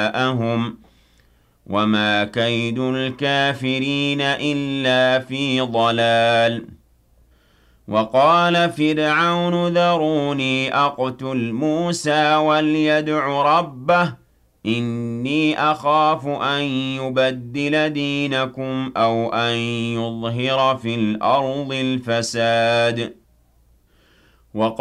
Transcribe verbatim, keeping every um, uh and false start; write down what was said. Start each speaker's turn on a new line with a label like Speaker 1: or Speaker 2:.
Speaker 1: أَوْلِيَاءَهُمْ ۚ وَمَا كَيْدُ الْكَافِرِينَ إِلَّا فِي ضَلَالٍ. وَقَالَ فِرْعَوْنُ ذَرُونِي أَقْتُلْ مُوسَىٰ وَلْيَدْعُ رَبَّهُ إِنِّي أَخَافُ أَن يُبَدِّلَ دِينَكُمْ أَوْ أَن يُظْهِرَ فِي الْأَرْضِ الْفَسَادَ.